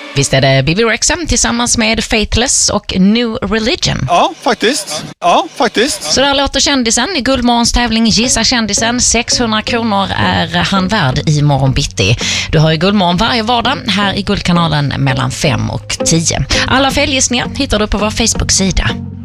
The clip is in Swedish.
Visst är det Bibi Rexha tillsammans med Faithless och New Religion? Ja, faktiskt. Så där låter kändisen i Guldmorgons tävling Gissa kändisen. 600 kronor är han värd i morgon bitti. Du har ju Guldmorgon varje vardag här i Guldkanalen mellan 5 och 10. Alla felgissningar hittar du på vår Facebook-sida.